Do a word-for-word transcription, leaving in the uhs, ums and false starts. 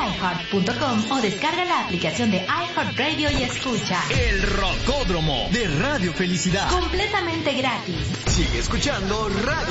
iheart punto com o descarga la aplicación de iHeartRadio y escucha El Rocódromo de Radio Felicidad. completamente gratis. Sigue escuchando Radio